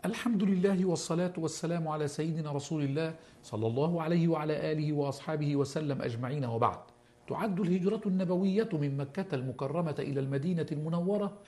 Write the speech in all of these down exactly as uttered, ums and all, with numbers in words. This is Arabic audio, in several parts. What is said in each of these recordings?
الحمد لله والصلاة والسلام على سيدنا رسول الله صلى الله عليه وعلى آله وأصحابه وسلم أجمعين، وبعد. تعد الهجرة النبوية من مكة المكرمة إلى المدينة المنورة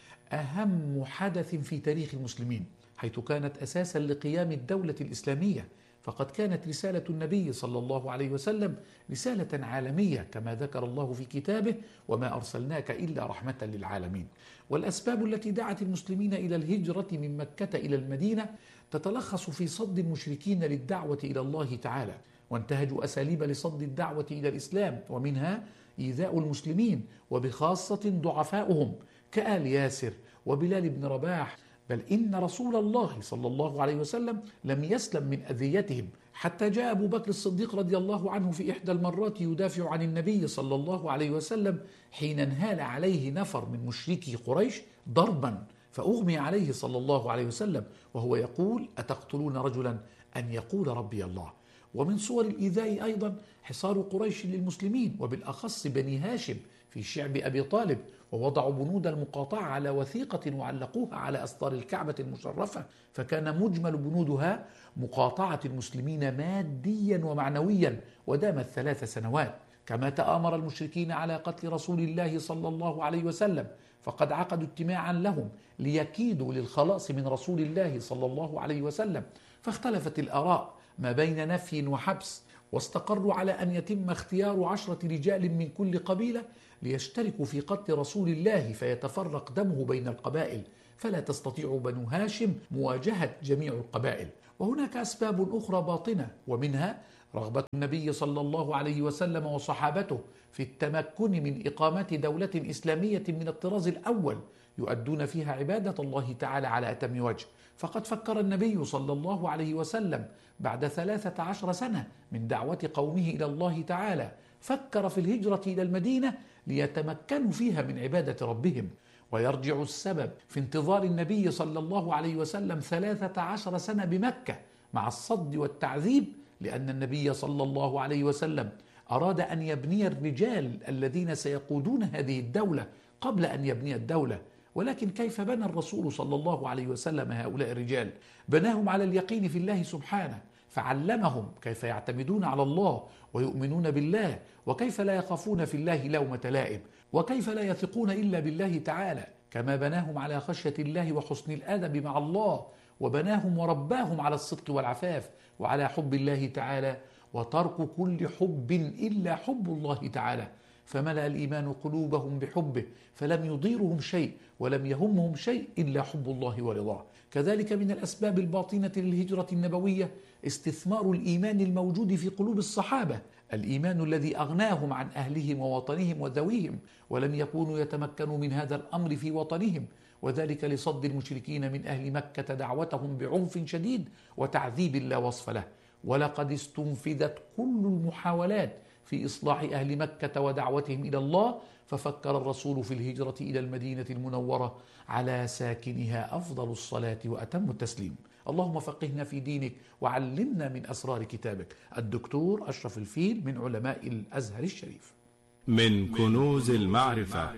أهم حدث في تاريخ المسلمين، حيث كانت أساسا لقيام الدولة الإسلامية، فقد كانت رسالة النبي صلى الله عليه وسلم رسالة عالمية كما ذكر الله في كتابه: وما أرسلناك إلا رحمة للعالمين. والأسباب التي دعت المسلمين إلى الهجرة من مكة إلى المدينة تتلخص في صد المشركين للدعوة إلى الله تعالى، وانتهجوا أساليب لصد الدعوة إلى الإسلام، ومنها إيذاء المسلمين وبخاصة ضعفاؤهم كآل ياسر وبلال بن رباح، بل إن رسول الله صلى الله عليه وسلم لم يسلم من أذيتهم، حتى جاء أبو بكر الصديق رضي الله عنه في إحدى المرات يدافع عن النبي صلى الله عليه وسلم حين انهال عليه نفر من مشركي قريش ضربا، فأغمي عليه صلى الله عليه وسلم وهو يقول: أتقتلون رجلا أن يقول ربي الله. ومن صور الإيذاء أيضا حصار قريش للمسلمين، وبالأخص بني هاشم في شعب أبي طالب، ووضعوا بنود المقاطعة على وثيقة وعلقوها على أستار الكعبة المشرفة، فكان مجمل بنودها مقاطعة المسلمين ماديا ومعنويا، ودامت ثلاث سنوات. كما تآمر المشركين على قتل رسول الله صلى الله عليه وسلم، فقد عقدوا اجتماعا لهم ليكيدوا للخلاص من رسول الله صلى الله عليه وسلم، فاختلفت الآراء ما بين نفي وحبس، واستقروا على أن يتم اختيار عشرة رجال من كل قبيلة ليشتركوا في قتل رسول الله فيتفرق دمه بين القبائل، فلا تستطيع بنو هاشم مواجهة جميع القبائل. وهناك أسباب أخرى باطنة، ومنها رغبة النبي صلى الله عليه وسلم وصحابته في التمكن من إقامة دولة إسلامية من الطراز الأول يؤدون فيها عبادة الله تعالى على أتم وجه، فقد فكر النبي صلى الله عليه وسلم بعد ثلاثة عشر سنة من دعوة قومه إلى الله تعالى، فكر في الهجرة إلى المدينة ليتمكنوا فيها من عبادة ربهم. ويرجع السبب في انتظار النبي صلى الله عليه وسلم ثلاثة عشر سنة بمكة مع الصد والتعذيب، لأن النبي صلى الله عليه وسلم أراد أن يبني الرجال الذين سيقودون هذه الدولة قبل أن يبني الدولة. ولكن كيف بنى الرسول صلى الله عليه وسلم هؤلاء الرجال؟ بناهم على اليقين في الله سبحانه، فعلمهم كيف يعتمدون على الله ويؤمنون بالله، وكيف لا يخافون في الله لومة لائم، وكيف لا يثقون إلا بالله تعالى. كما بناهم على خشية الله وحسن الأدب مع الله، وبناهم ورباهم على الصدق والعفاف وعلى حب الله تعالى، وترك كل حب إلا حب الله تعالى. فملأ الإيمان قلوبهم بحبه، فلم يضيرهم شيء ولم يهمهم شيء إلا حب الله ورضاه. كذلك من الأسباب الباطنة للهجرة النبوية استثمار الإيمان الموجود في قلوب الصحابة، الإيمان الذي أغناهم عن أهلهم ووطنهم وذويهم، ولم يكونوا يتمكنوا من هذا الأمر في وطنهم، وذلك لصد المشركين من أهل مكة دعوتهم بعنف شديد وتعذيب لا وصف له. ولقد استنفذت كل المحاولات في إصلاح أهل مكة ودعوتهم إلى الله، ففكر الرسول في الهجرة إلى المدينة المنورة على ساكنها أفضل الصلاة وأتم التسليم. اللهم فقهنا في دينك وعلمنا من أسرار كتابك. الدكتور أشرف الفيل من علماء الأزهر الشريف. من كنوز المعرفة،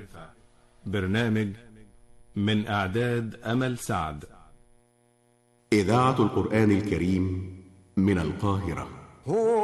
برنامج من إعداد أمل سعد. إذاعة القرآن الكريم من القاهرة.